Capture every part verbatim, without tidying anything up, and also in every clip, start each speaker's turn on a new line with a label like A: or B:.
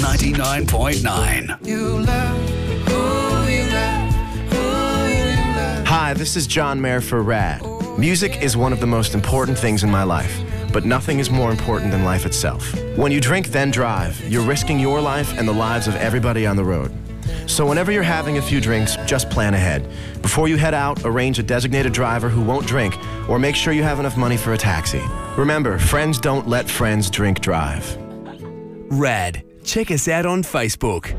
A: ninety-nine point nine.
B: You love who you love, who you love.
C: Hi, this is John Mayer for RAD. Music is one of the most important things in my life, but nothing is more important than life itself. When you drink, then drive, you're risking your life and the lives of everybody on the road. So whenever you're having a few drinks, just plan ahead. Before you head out, arrange a designated driver who won't drink, or make sure you have enough money for a taxi. Remember, friends don't let friends drink drive.
A: RAD. Check us out on Facebook.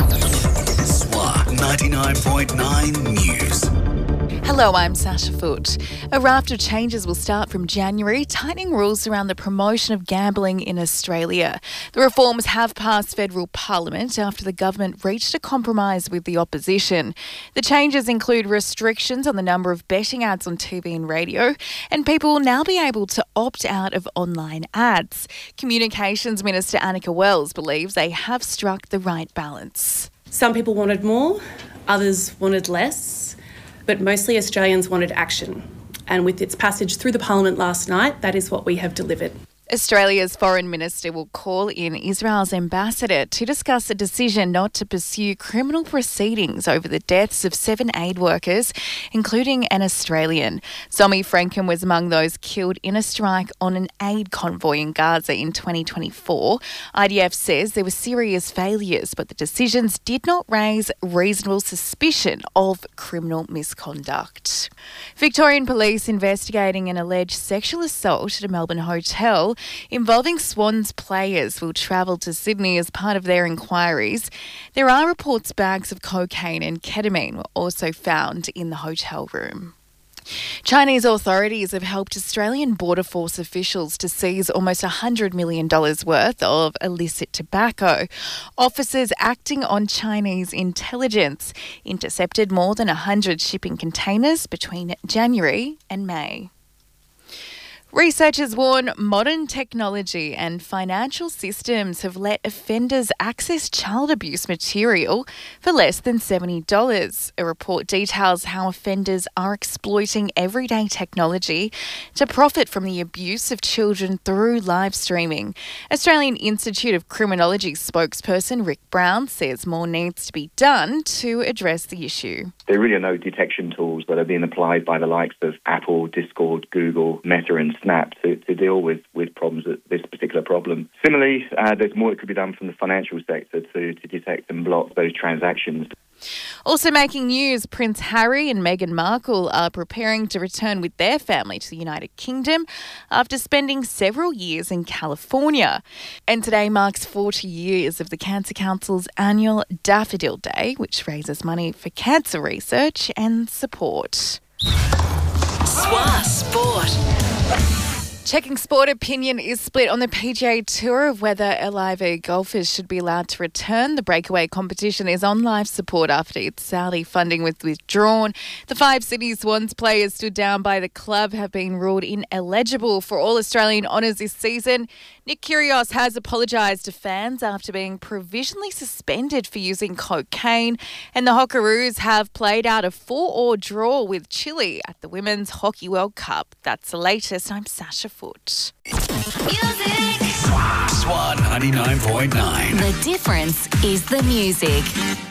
A: S W A ninety-nine point nine News.
D: Hello, I'm Sasha Foote. A raft of changes will start from January, tightening rules around the promotion of gambling in Australia. The reforms have passed federal parliament after the government reached a compromise with the opposition. The changes include restrictions on the number of betting ads on T V and radio, and people will now be able to opt out of online ads. Communications Minister Annika Wells believes they have struck the right balance.
E: Some people wanted more, others wanted less. But mostly Australians wanted action. And with its passage through the Parliament last night, that is what we have delivered.
D: Australia's Foreign Minister will call in Israel's ambassador to discuss a decision not to pursue criminal proceedings over the deaths of seven aid workers, including an Australian. Zomi Franken was among those killed in a strike on an aid convoy in Gaza in twenty twenty-four. I D F says there were serious failures, but the decisions did not raise reasonable suspicion of criminal misconduct. Victorian police investigating an alleged sexual assault at a Melbourne hotel involving Swans players will travel to Sydney as part of their inquiries. There are reports bags of cocaine and ketamine were also found in the hotel room. Chinese authorities have helped Australian Border Force officials to seize almost one hundred million dollars worth of illicit tobacco. Officers acting on Chinese intelligence intercepted more than one hundred shipping containers between January and May. Researchers warn modern technology and financial systems have let offenders access child abuse material for less than seventy dollars. A report details how offenders are exploiting everyday technology to profit from the abuse of children through live streaming. Australian Institute of Criminology spokesperson Rick Brown says more needs to be done to address the issue.
F: There really are no detection tools that are being applied by the likes of Apple, Discord, Google, Meta and Snap to, to deal with, with problems, this particular problem. Similarly, uh, there's more that could be done from the financial sector to, to detect and block those transactions.
D: Also making news, Prince Harry and Meghan Markle are preparing to return with their family to the United Kingdom after spending several years in California. And today marks forty years of the Cancer Council's annual Daffodil Day, which raises money for cancer research and support.
A: S W A Sport.
D: Checking sport opinion is split on the P G A Tour of whether L I V golfers should be allowed to return. The breakaway competition is on life support after its Saudi funding was withdrawn. The five Sydney Swans players stood down by the club have been ruled ineligible for all Australian honours this season. Nick Kyrgios has apologised to fans after being provisionally suspended for using cocaine. And the Hockeroos have played out a four-all draw with Chile at the Women's Hockey World Cup. That's the latest. I'm Sasha Foote.
A: S W A ninety-nine point nine.
G: The difference is the music.